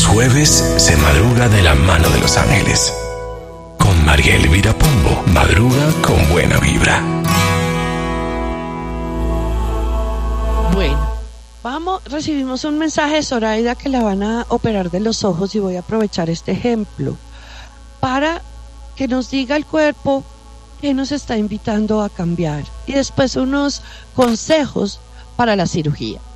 jueves se madruga de la mano de los ángeles. Con María Elvira Pombo, madruga con buena vibra. Bueno, recibimos un mensaje de Zoraida que la van a operar de los ojos y voy a aprovechar este ejemplo para que nos diga el cuerpo qué nos está invitando a cambiar y después unos consejos para la cirugía.